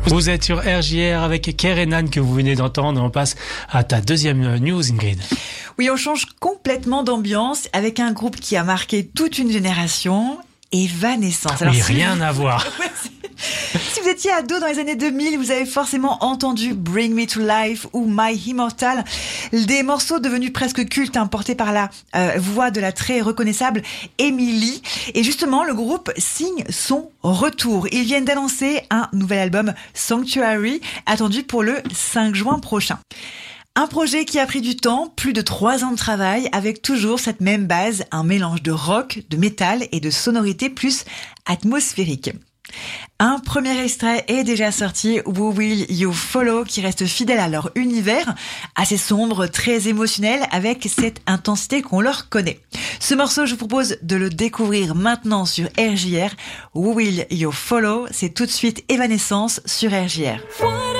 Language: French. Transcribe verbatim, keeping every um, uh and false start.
Vous êtes sur R J R avec Kerenan que vous venez d'entendre. On passe à ta deuxième news, Ingrid. Oui, on change complètement d'ambiance avec un groupe qui a marqué toute une génération, Evanescence. Alors, oui, si rien vous... à voir. Si vous étiez ado dans les années deux mille, vous avez forcément entendu Bring Me to Life ou My Immortal, des morceaux devenus presque cultes, hein, portés par la euh, voix de la très reconnaissable Emily. Et justement, le groupe signe son retour. Ils viennent d'annoncer un nouvel album, Sanctuary, attendu pour le cinq juin prochain. Un projet qui a pris du temps, plus de trois ans de travail, avec toujours cette même base, un mélange de rock, de métal et de sonorités plus atmosphériques. Un premier extrait est déjà sorti, Who Will You Follow, qui reste fidèle à leur univers, assez sombre, très émotionnel, avec cette intensité qu'on leur connaît. Ce morceau, je vous propose de le découvrir maintenant sur R J R. Who Will You Follow, c'est tout de suite Evanescence sur R J R.